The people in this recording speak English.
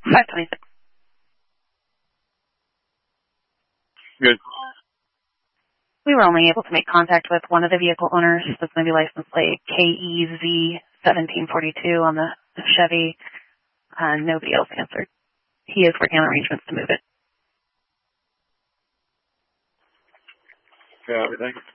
526. Good. We were only able to make contact with one of the vehicle owners. That's going to be license plate KEZ1742 on the Chevy. Nobody else answered. He is working on arrangements to move it. Copy, thanks.